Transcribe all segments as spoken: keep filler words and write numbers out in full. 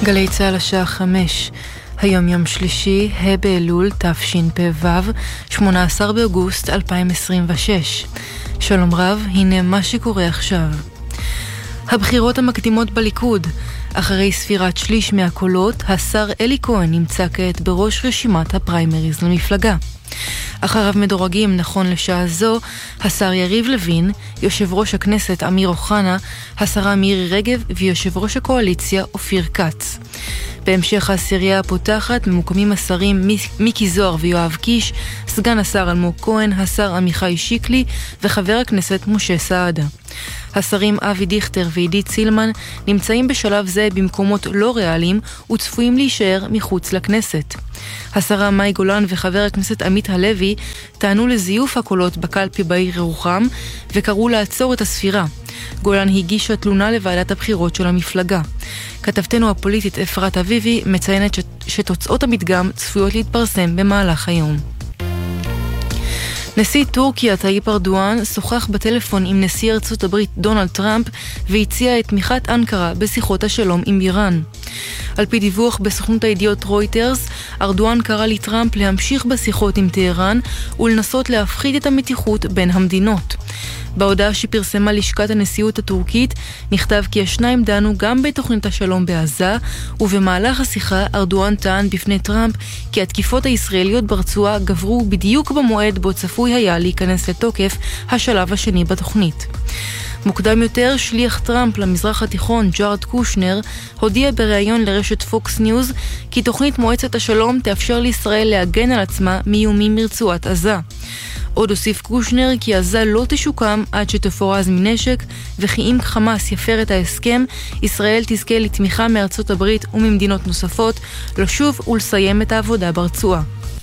גלי צהל השעה חמש, היום יום שלישי, ה' באלול תשפ"ו, שמונה עשר באוגוסט אלפיים עשרים ושש. שלום רב, הנה מה שקורה עכשיו. הבחירות המקדימות בליכוד. אחרי ספירת שליש מהקולות, השר אלי כהן נמצא כעת בראש רשימת הפריימריז למפלגה. אחריו מדורגים נכון לשעה זו השר יריב לוין, יושב ראש הכנסת אמיר אוחנה, השרה מירי רגב ויושב ראש הקואליציה אופיר כץ. בהמשך העשירייה הפותחת ממוקמים השרים מיקי זוהר ויואב קיש, סגן השר אלמוג כהן, השר עמיחי שיקלי וחבר הכנסת משה סעדה. השרים אבי דיכטר ועידית סילמן נמצאים בשלב זה במקומות לא ריאליים וצפויים להישאר מחוץ לכנסת. השרה מאי גולן וחבר הכנסת עמית הלוי טענו לזיוף הקולות בקלפי בעיר ירוחם וקראו לעצור את הספירה. גולן הגישה תלונה לוועדת הבחירות של המפלגה. כתבתנו הפוליטית אפרת אביבי מציינת שתוצאות המדגם צפויות להתפרסם במהלך היום. נשיא טורקיה טאיפ ארדואן שוחח בטלפון עם נשיא ארצות הברית דונלד טראמפ והציע את תמיכת אנקרה בשיחות השלום עם איראן. על פי דיווח בסוכנות הידיעות רויטרס, ארדואן קרא לטראמפ להמשיך בשיחות עם טהרן ולנסות להפחית את המתיחות בין המדינות. בהודעה שפרסמה לשכת הנשיאות הטורקית נכתב כי השניים דנו גם בתוכנית השלום בעזה, ובמהלך השיחה ארדואן טען בפני טראמפ כי התקיפות הישראליות ברצועה גברו בדיוק במועד בו צפוי היה להיכנס לתוקף השלב השני בתוכנית. מוקדם יותר, שליח טראמפ למזרח התיכון ג'ארד קושנר הודיע בריאיון לרשת פוקס ניוז כי תוכנית מועצת השלום תאפשר לישראל להגן על עצמה מאיומים מרצועת עזה. עוד הוסיף קושנר כי עזה לא תשוקם עד שתפורז מנשק, וכי אם חמאס יפר את ההסכם, ישראל תזכה לתמיכה מארצות הברית וממדינות נוספות לשוב ולסיים את העבודה ברצועה.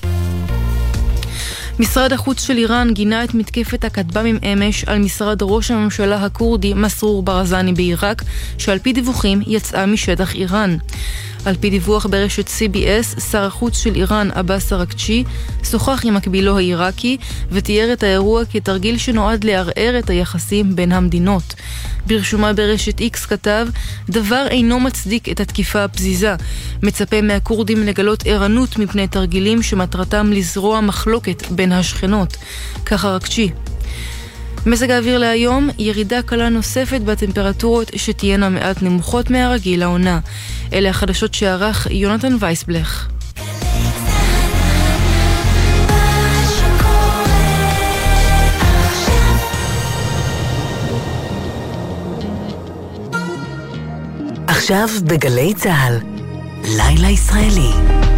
משרד החוץ של איראן גינה את מתקפת הכטב"מים אמש על משרד ראש הממשלה הקורדי מסרור ברזני בעיראק, שעל פי דיווחים יצאה משטח איראן. על פי דיווח ברשת סי בי אס, שר החוץ של איראן עבאס אראקצ'י שוחח עם מקבילו העיראקי ותיאר את האירוע כתרגיל שנועד לערער את היחסים בין המדינות. ברשומה ברשת איקס כתב, דבר אינו מצדיק את התקיפה הפזיזה. מצפה מהקורדים לגלות ערנות מפני תרגילים שמטרתם לזרוע מחלוקת בין השכנות. כך אראקצ'י. מזג האוויר להיום, ירידה קלה נוספת בטמפרטורות שתהיינה מעט נמוכות מהרגיל לעונה. אלה החדשות שערך יונתן וייסבלך. עכשיו בגלי צהל, לילה ישראלי.